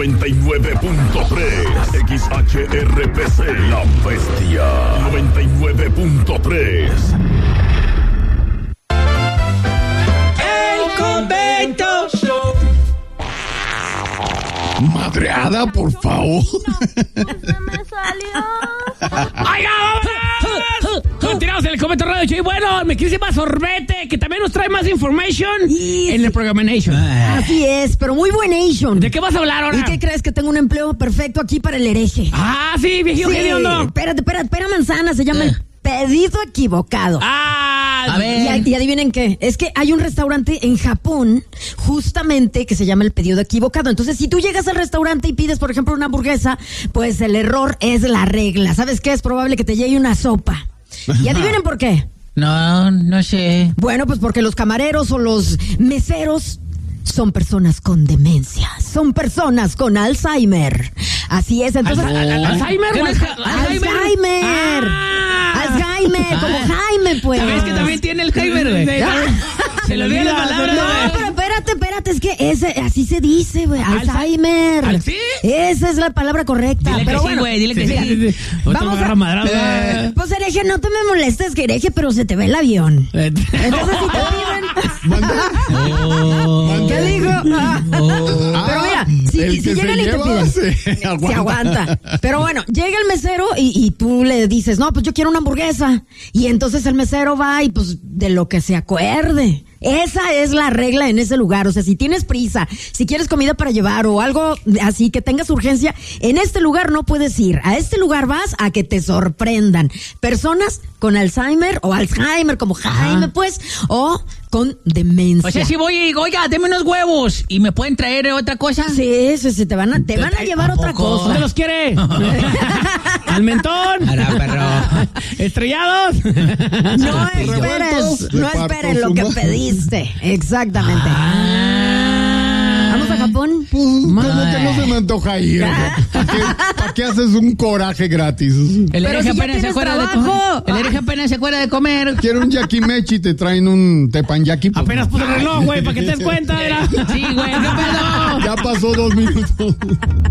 99.3 XHRPC, La Bestia. 99.3. El Convento Show. Madreada, por favor. Se me salió. ¡Ay, vámonos! Continuamos en el Convento Radio Show. Y bueno, me quise más sorbete, que también nos trae más information en el programa Nation. Así es, pero muy buen Nation. ¿De qué vas a hablar ahora? ¿Y qué crees? Que tengo un empleo perfecto aquí para el hereje. Ah, sí, viejillo, Sí, ¿qué onda? espérate, manzana, se llama el pedido equivocado. A ver. Y adivinen qué, es que hay un restaurante en Japón justamente que se llama el pedido equivocado. Entonces, si tú llegas al restaurante y pides, por ejemplo, una hamburguesa, pues el error es la regla. ¿Sabes qué? Es probable que te llegue una sopa. Y adivinen por qué. No sé. Bueno, pues porque los camareros o los meseros son personas con demencia, son personas con Alzheimer. Así es, entonces... ¿Alzheimer? ¿Qué no es Alzheimer. Alzheimer, como Jaime, pues. ¿Sabes que también tiene el Jaime, güey? Se le olvida la palabra. No, pero espérate, es que así se dice, güey, Alzheimer. ¿Sí? Esa es la palabra correcta. Dile pero que bueno, sí, güey, dile que sí. Vamos a... Pues hereje, no te me molestes, que hereje, pero se te ve el avión. Entonces si te piden... ¿Qué dijo? Pero mira, si llegan y te piden, se aguanta. Pero bueno, llega el mesero y tú le dices, no, pues yo quiero una hamburguesa. Y entonces el mesero va y pues de lo que se acuerde. Esa es la regla en ese lugar. O sea, si tienes prisa, si quieres comida para llevar o algo así que tengas urgencia, en este lugar no puedes ir. A este lugar vas a que te sorprendan personas con Alzheimer o Alzheimer como Jaime, pues, o con demencia. O sea, si voy y digo, oiga, deme unos huevos y me pueden traer otra cosa. Sí, te van a llevar otra cosa. ¿Dónde los quiere? ¿Al mentón? ¿Estrellados? No esperes lo que pediste. Exactamente. ¿Vamos a Japón? ¿Cómo que no se me antoja ir? ¿Para qué haces un coraje gratis? El hereje apenas se acuerda de comer. El hereje apenas se acuerda de comer. Quiero un yakimechi y te traen un tepanyaki. Apenas puse el reloj, güey, para que te des cuenta. Sí, güey, ¿qué pedo? Ya pasó 2 minutos.